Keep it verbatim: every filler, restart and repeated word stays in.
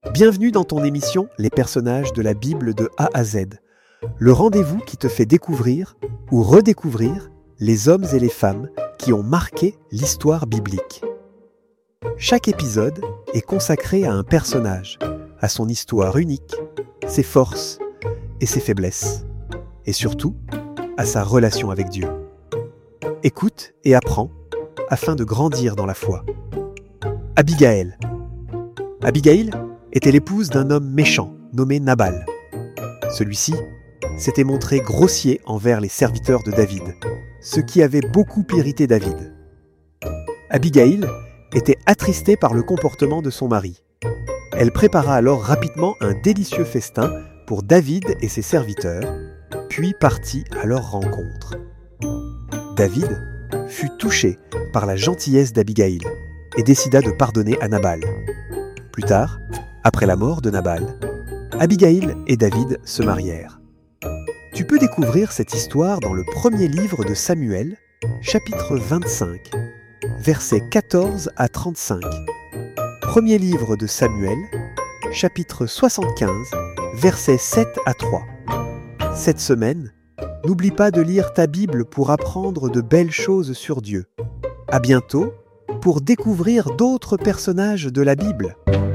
Bienvenue dans ton émission Les personnages de la Bible de A à Z, le rendez-vous qui te fait découvrir ou redécouvrir les hommes et les femmes qui ont marqué l'histoire biblique. Chaque épisode est consacré à un personnage, à son histoire unique, ses forces et ses faiblesses, et surtout à sa relation avec Dieu. Écoute et apprends afin de grandir dans la foi. Abigaël. Abigaïl était l'épouse d'un homme méchant nommé Nabal. Celui-ci s'était montré grossier envers les serviteurs de David, ce qui avait beaucoup irrité David. Abigaïl était attristée par le comportement de son mari. Elle prépara alors rapidement un délicieux festin pour David et ses serviteurs, puis partit à leur rencontre. David fut touché par la gentillesse d'Abigaïl et décida de pardonner à Nabal. Plus tard, après la mort de Nabal, Abigaïl et David se marièrent. Tu peux découvrir cette histoire dans le premier livre de Samuel, chapitre vingt-cinq, versets quatorze à trente-cinq. Premier livre de Samuel, chapitre soixante-quinze, versets sept à trois. Cette semaine, n'oublie pas de lire ta Bible pour apprendre de belles choses sur Dieu. À bientôt pour découvrir d'autres personnages de la Bible.